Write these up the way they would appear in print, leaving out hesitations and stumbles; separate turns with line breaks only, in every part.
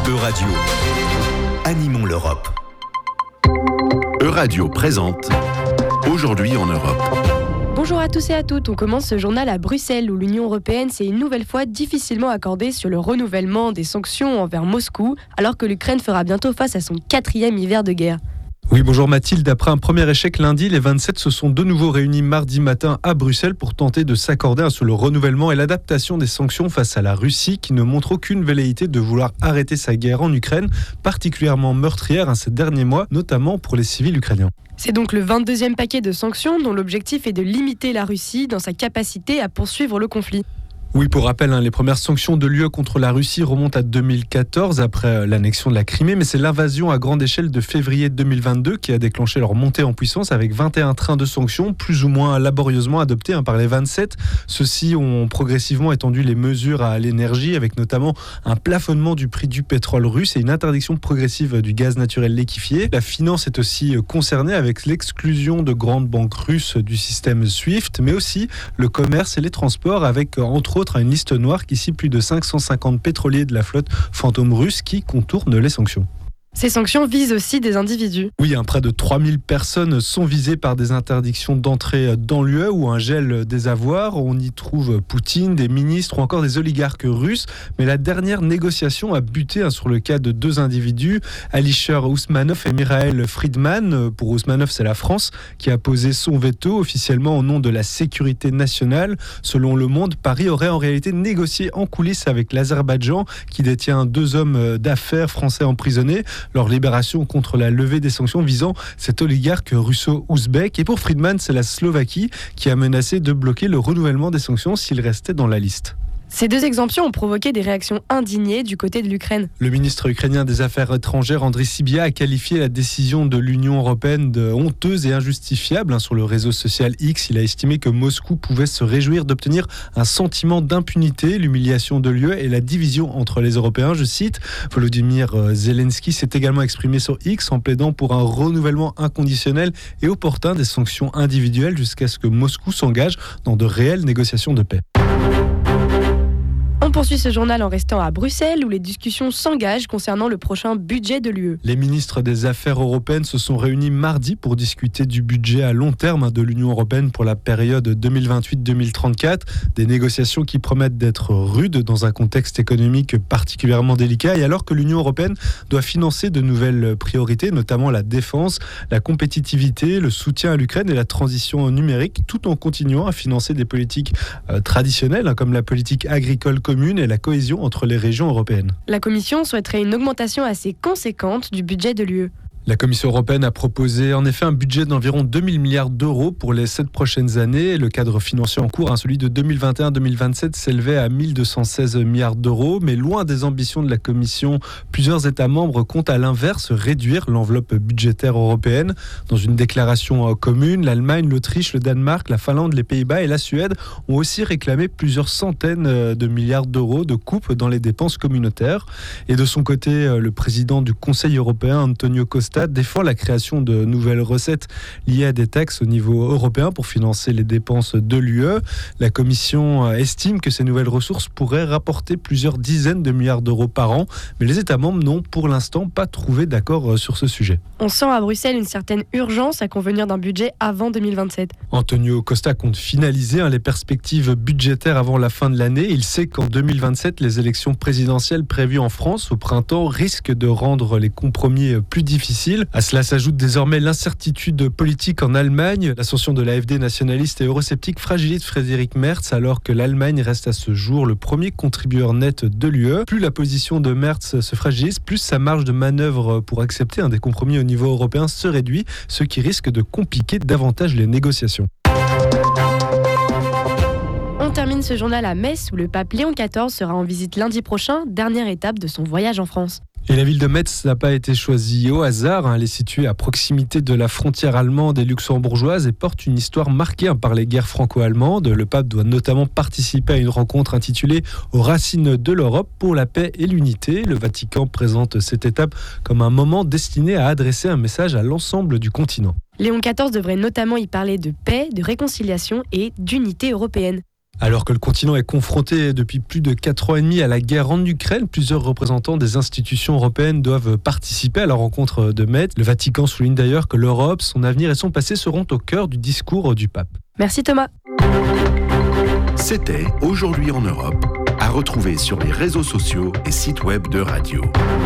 Euradio. Animons l'Europe. Euradio présente Aujourd'hui en Europe.
Bonjour à tous et à toutes, on commence ce journal à Bruxelles où l'Union européenne s'est une nouvelle fois difficilement accordée sur le renouvellement des sanctions envers Moscou alors que l'Ukraine fera bientôt face à son 4e hiver de guerre.
Oui, bonjour Mathilde. Après un premier échec lundi, les 27 se sont de nouveau réunis mardi matin à Bruxelles pour tenter de s'accorder sur le renouvellement et l'adaptation des sanctions face à la Russie qui ne montre aucune velléité de vouloir arrêter sa guerre en Ukraine, particulièrement meurtrière ces derniers mois, notamment pour les civils ukrainiens.
C'est donc le 22e paquet de sanctions dont l'objectif est de limiter la Russie dans sa capacité à poursuivre le conflit.
Oui, pour rappel, les premières sanctions de l'UE contre la Russie remontent à 2014 après l'annexion de la Crimée, mais c'est l'invasion à grande échelle de février 2022 qui a déclenché leur montée en puissance avec 21 trains de sanctions, plus ou moins laborieusement adoptés par les 27. Ceux-ci ont progressivement étendu les mesures à l'énergie avec notamment un plafonnement du prix du pétrole russe et une interdiction progressive du gaz naturel liquéfié. La finance est aussi concernée avec l'exclusion de grandes banques russes du système SWIFT, mais aussi le commerce et les transports avec entre autres une liste noire qui cible plus de 550 pétroliers de la flotte fantôme russe qui contourne les sanctions.
Ces sanctions visent aussi des individus.
Oui, près de 3000 personnes sont visées par des interdictions d'entrée dans l'UE ou un gel des avoirs. On y trouve Poutine, des ministres ou encore des oligarques russes. Mais la dernière négociation a buté sur le cas de deux individus, Alisher Ousmanov et Mikhail Friedman. Pour Ousmanov, c'est la France qui a posé son veto officiellement au nom de la sécurité nationale. Selon Le Monde, Paris aurait en réalité négocié en coulisses avec l'Azerbaïdjan qui détient deux hommes d'affaires français emprisonnés. Leur libération contre la levée des sanctions visant cet oligarque russo-ouzbek. Et pour Friedman, c'est la Slovaquie qui a menacé de bloquer le renouvellement des sanctions s'il restait dans la liste.
Ces deux exemptions ont provoqué des réactions indignées du côté de l'Ukraine.
Le ministre ukrainien des Affaires étrangères, Andriy Sybiha, a qualifié la décision de l'Union européenne de honteuse et injustifiable. Sur le réseau social X, il a estimé que Moscou pouvait se réjouir d'obtenir un sentiment d'impunité, l'humiliation de l'UE et la division entre les Européens. Je cite, Volodymyr Zelensky s'est également exprimé sur X en plaidant pour un renouvellement inconditionnel et opportun des sanctions individuelles jusqu'à ce que Moscou s'engage dans de réelles négociations de paix.
On poursuit ce journal en restant à Bruxelles où les discussions s'engagent concernant le prochain budget de l'UE.
Les ministres des Affaires européennes se sont réunis mardi pour discuter du budget à long terme de l'Union européenne pour la période 2028-2034. Des négociations qui promettent d'être rudes dans un contexte économique particulièrement délicat et alors que l'Union européenne doit financer de nouvelles priorités, notamment la défense, la compétitivité, le soutien à l'Ukraine et la transition numérique, tout en continuant à financer des politiques traditionnelles comme la politique agricole commune et la cohésion entre les régions européennes.
La Commission souhaiterait une augmentation assez conséquente du budget de l'UE.
La Commission européenne a proposé en effet un budget d'environ 2000 milliards d'euros pour les 7 prochaines années. Le cadre financier en cours, celui de 2021-2027, s'élevait à 1216 milliards d'euros. Mais loin des ambitions de la Commission, plusieurs États membres comptent à l'inverse réduire l'enveloppe budgétaire européenne. Dans une déclaration commune, l'Allemagne, l'Autriche, le Danemark, la Finlande, les Pays-Bas et la Suède ont aussi réclamé plusieurs centaines de milliards d'euros de coupes dans les dépenses communautaires. Et de son côté, le président du Conseil européen, Antonio Costa, défend la création de nouvelles recettes liées à des taxes au niveau européen pour financer les dépenses de l'UE. La Commission estime que ces nouvelles ressources pourraient rapporter plusieurs dizaines de milliards d'euros par an, mais les États membres n'ont pour l'instant pas trouvé d'accord sur ce sujet.
On sent à Bruxelles une certaine urgence à convenir d'un budget avant 2027.
Antonio Costa compte finaliser les perspectives budgétaires avant la fin de l'année. Il sait qu'en 2027, les élections présidentielles prévues en France au printemps risquent de rendre les compromis plus difficiles. À cela s'ajoute désormais l'incertitude politique en Allemagne. L'ascension de l'AfD nationaliste et eurosceptique fragilise Friedrich Merz alors que l'Allemagne reste à ce jour le premier contributeur net de l'UE. Plus la position de Merz se fragilise, plus sa marge de manœuvre pour accepter des compromis au niveau européen se réduit, ce qui risque de compliquer davantage les négociations.
On termine ce journal à Metz où le pape Léon XIV sera en visite lundi prochain, dernière étape de son voyage en France.
Et la ville de Metz n'a pas été choisie au hasard. Elle est située à proximité de la frontière allemande et luxembourgeoise et porte une histoire marquée par les guerres franco-allemandes. Le pape doit notamment participer à une rencontre intitulée « Aux racines de l'Europe pour la paix et l'unité ». Le Vatican présente cette étape comme un moment destiné à adresser un message à l'ensemble du continent.
Léon XIV devrait notamment y parler de paix, de réconciliation et d'unité européenne.
Alors que le continent est confronté depuis plus de 4 ans et demi à la guerre en Ukraine, plusieurs représentants des institutions européennes doivent participer à la rencontre de Metz. Le Vatican souligne d'ailleurs que l'Europe, son avenir et son passé seront au cœur du discours du pape.
Merci Thomas.
C'était Aujourd'hui en Europe, à retrouver sur les réseaux sociaux et sites web de Radio.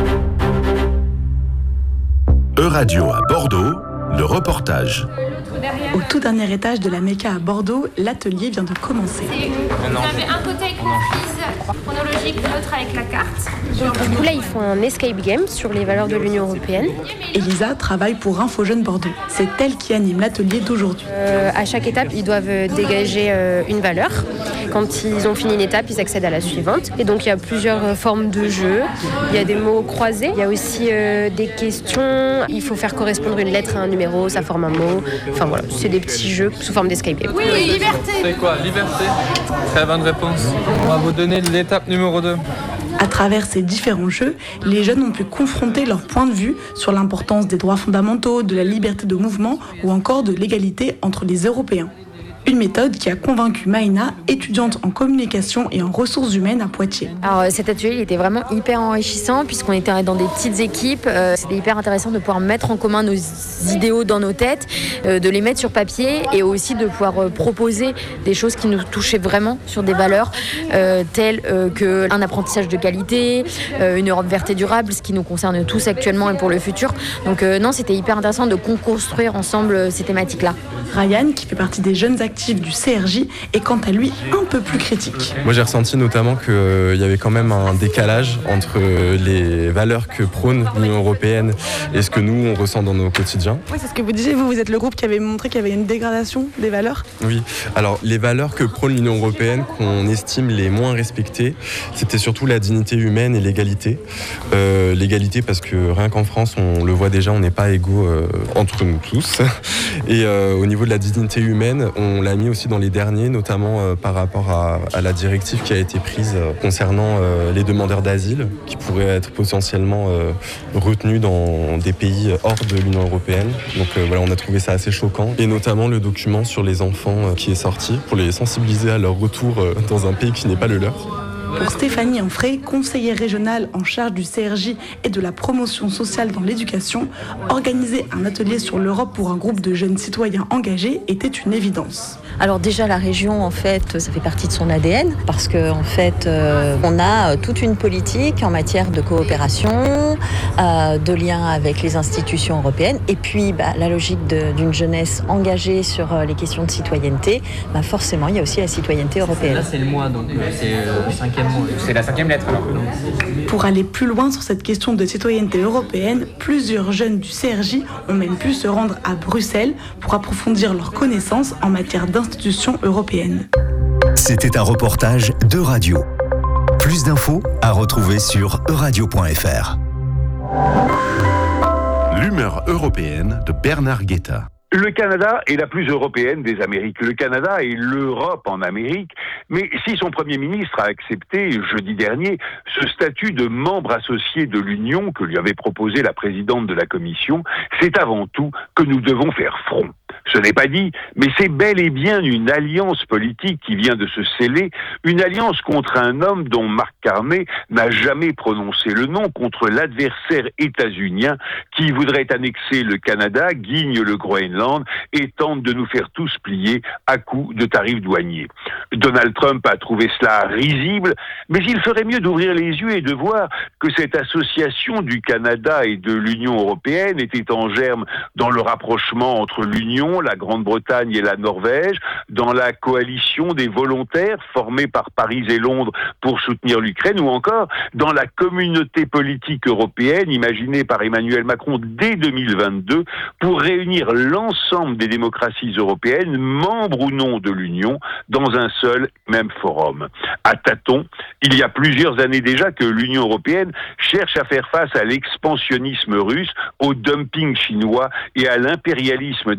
Euradio à Bordeaux, le reportage.
Au tout dernier étage de la Mecca à Bordeaux, l'atelier vient de commencer.
Vous avez un côté avec une prise chronologique, l'autre avec la carte.
Du coup là ils font un escape game sur les valeurs de l'Union européenne.
Elisa travaille pour Info Jeune Bordeaux. C'est elle qui anime l'atelier d'aujourd'hui.
À chaque étape ils doivent dégager une valeur. Quand ils ont fini une étape, ils accèdent à la suivante. Et donc il y a plusieurs formes de jeux. Il y a des mots croisés, il y a aussi des questions. Il faut faire correspondre une lettre à un numéro, ça forme un mot. Enfin voilà, c'est des petits jeux sous forme d'escape game.
Oui, liberté.
C'est quoi, liberté? Très bonne réponse. On va vous donner l'étape numéro 2.
À travers ces différents jeux, les jeunes ont pu confronter leur point de vue sur l'importance des droits fondamentaux, de la liberté de mouvement ou encore de l'égalité entre les Européens. Une méthode qui a convaincu Maïna, étudiante en communication et en ressources humaines à Poitiers.
Alors cet atelier il était vraiment hyper enrichissant puisqu'on était dans des petites équipes. C'était hyper intéressant de pouvoir mettre en commun nos idéaux dans nos têtes, de les mettre sur papier et aussi de pouvoir proposer des choses qui nous touchaient vraiment sur des valeurs telles qu'un apprentissage de qualité, une Europe verte et durable, ce qui nous concerne tous actuellement et pour le futur. Donc non, c'était hyper intéressant de construire ensemble ces thématiques-là.
Ryan, qui fait partie des jeunes actifs du CRJ, est quant à lui un peu plus critique.
Moi j'ai ressenti notamment qu'il y avait quand même un décalage entre les valeurs que prône l'Union européenne et ce que nous on ressent dans nos quotidiens.
Oui, c'est ce que vous disiez, vous êtes le groupe qui avait montré qu'il y avait une dégradation des valeurs.
Oui, alors les valeurs que prône l'Union européenne, qu'on estime les moins respectées, c'était surtout la dignité humaine et l'égalité. L'égalité parce que rien qu'en France, on le voit déjà, on n'est pas égaux entre nous tous. Et au niveau de la dignité humaine, on l'a mis aussi dans les derniers, notamment par rapport à la directive qui a été prise concernant les demandeurs d'asile, qui pourraient être potentiellement retenus dans des pays hors de l'Union européenne. Donc voilà, on a trouvé ça assez choquant. Et notamment le document sur les enfants qui est sorti pour les sensibiliser à leur retour dans un pays qui n'est pas le leur.
Pour Stéphanie Enfray, conseillère régionale en charge du CRJ et de la promotion sociale dans l'éducation, organiser un atelier sur l'Europe pour un groupe de jeunes citoyens engagés était une évidence.
Alors déjà la région en fait ça fait partie de son ADN parce que en fait on a toute une politique en matière de coopération, de lien avec les institutions européennes et puis la logique d'une jeunesse engagée sur les questions de citoyenneté, forcément il y a aussi la citoyenneté européenne.
Là c'est le mois donc c'est le 5e mois. C'est la 5e lettre alors.
Pour aller plus loin sur cette question de citoyenneté européenne, plusieurs jeunes du CRJ ont même pu se rendre à Bruxelles pour approfondir leurs connaissances en matière d'institutions européennes.
C'était un reportage de Radio. Plus d'infos à retrouver sur euradio.fr. L'humeur européenne de Bernard Guetta.
Le Canada est la plus européenne des Amériques. Le Canada est l'Europe en Amérique. Mais si son Premier ministre a accepté jeudi dernier ce statut de membre associé de l'Union que lui avait proposé la présidente de la Commission, c'est avant tout que nous devons faire front. Ce n'est pas dit, mais c'est bel et bien une alliance politique qui vient de se sceller, une alliance contre un homme dont Mark Carney n'a jamais prononcé le nom, contre l'adversaire états-unien qui voudrait annexer le Canada, guigne le Groenland et tente de nous faire tous plier à coups de tarifs douaniers. Donald Trump a trouvé cela risible, mais il ferait mieux d'ouvrir les yeux et de voir que cette association du Canada et de l'Union européenne était en germe dans le rapprochement entre l'Union, la Grande-Bretagne et la Norvège, dans la coalition des volontaires formée par Paris et Londres pour soutenir l'Ukraine, ou encore dans la communauté politique européenne imaginée par Emmanuel Macron dès 2022 pour réunir l'ensemble des démocraties européennes, membres ou non de l'Union, dans un seul même forum. À tâtons, il y a plusieurs années déjà que l'Union européenne cherche à faire face à l'expansionnisme russe, au dumping chinois et à l'impérialisme des États-Unis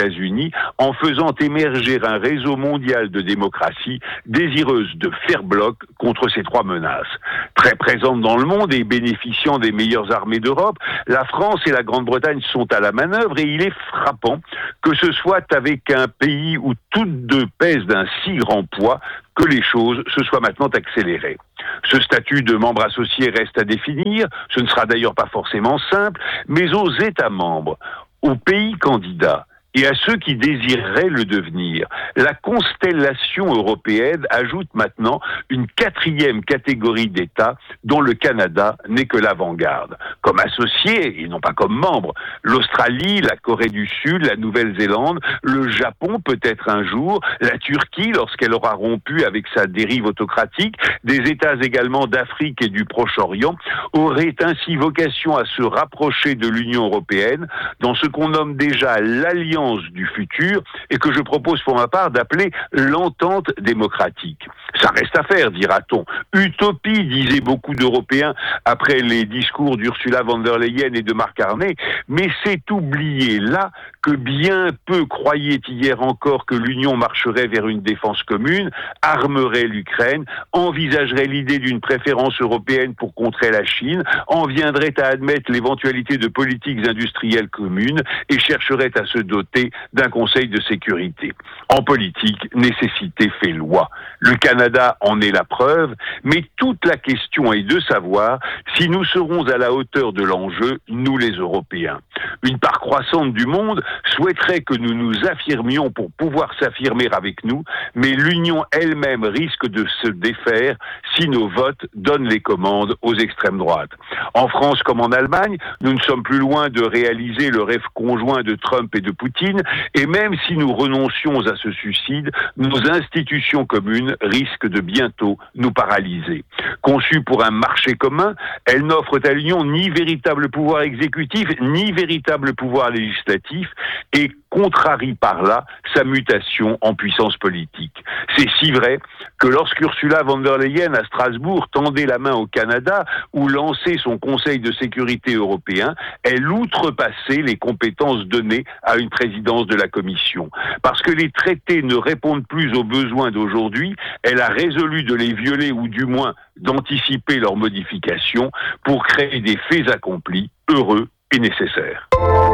États-Unis en faisant émerger un réseau mondial de démocratie désireuse de faire bloc contre ces trois menaces. Très présente dans le monde et bénéficiant des meilleures armées d'Europe, la France et la Grande-Bretagne sont à la manœuvre et il est frappant que ce soit avec un pays où toutes deux pèsent d'un si grand poids que les choses se soient maintenant accélérées. Ce statut de membre associé reste à définir, ce ne sera d'ailleurs pas forcément simple, mais aux États membres, aux pays candidats et à ceux qui désireraient le devenir, la constellation européenne ajoute maintenant une quatrième catégorie d'États dont le Canada n'est que l'avant-garde. Comme associé, et non pas comme membre, l'Australie, la Corée du Sud, la Nouvelle-Zélande, le Japon peut-être un jour, la Turquie lorsqu'elle aura rompu avec sa dérive autocratique, des États également d'Afrique et du Proche-Orient, auraient ainsi vocation à se rapprocher de l'Union européenne dans ce qu'on nomme déjà l'Alliance du futur et que je propose pour ma part d'appeler l'entente démocratique. Ça reste à faire, dira-t-on. Utopie, disaient beaucoup d'Européens après les discours d'Ursula von der Leyen et de Mark Carney, mais c'est oublier là que bien peu croyaient hier encore que l'Union marcherait vers une défense commune, armerait l'Ukraine, envisagerait l'idée d'une préférence européenne pour contrer la Chine, en viendrait à admettre l'éventualité de politiques industrielles communes et chercherait à se doter d'un Conseil de sécurité. En politique, nécessité fait loi. Le Canada en est la preuve, mais toute la question est de savoir si nous serons à la hauteur de l'enjeu, nous les Européens. Une part croissante du monde souhaiterait que nous nous affirmions pour pouvoir s'affirmer avec nous, mais l'Union elle-même risque de se défaire si nos votes donnent les commandes aux extrêmes droites. En France comme en Allemagne, nous ne sommes plus loin de réaliser le rêve conjoint de Trump et de Poutine, et même si nous renoncions à ce suicide, nos institutions communes risquent de bientôt nous paralyser. Conçues pour un marché commun, elles n'offrent à l'Union ni véritable pouvoir exécutif, ni véritable pouvoir législatif, et contrarie par là sa mutation en puissance politique. C'est si vrai que lorsqu'Ursula von der Leyen à Strasbourg tendait la main au Canada ou lançait son Conseil de sécurité européen, elle outrepassait les compétences données à une présidence de la Commission. Parce que les traités ne répondent plus aux besoins d'aujourd'hui, elle a résolu de les violer ou du moins d'anticiper leur modification pour créer des faits accomplis, heureux et nécessaires.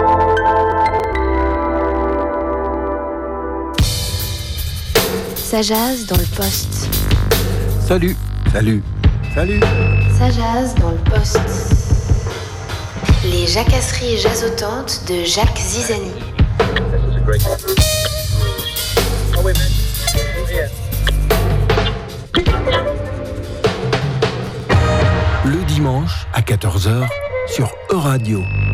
Ça jase dans le poste.
Salut.
Ça jase dans le poste. Les jacasseries jasotantes de Jacques Zizani.
Le dimanche à 14h sur Euradio.